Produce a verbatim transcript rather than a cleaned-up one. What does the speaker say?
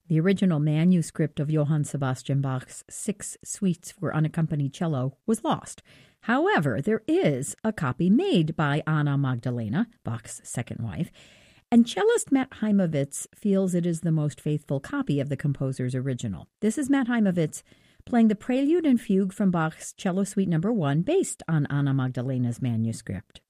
The original manuscript of Johann Sebastian Bach's Six Suites for Unaccompanied Cello was lost. However, there is a copy made by Anna Magdalena, Bach's second wife, and cellist Matt Heimovitz feels it is the most faithful copy of the composer's original. This is Matt Heimovitz playing the Prelude and Fugue from Bach's Cello Suite Number one, based on Anna Magdalena's manuscript.